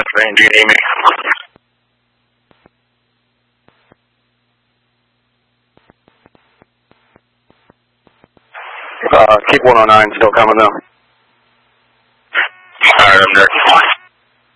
Pennsylvania. Do you need me? Keep 109 still coming though. Alright, I'm there.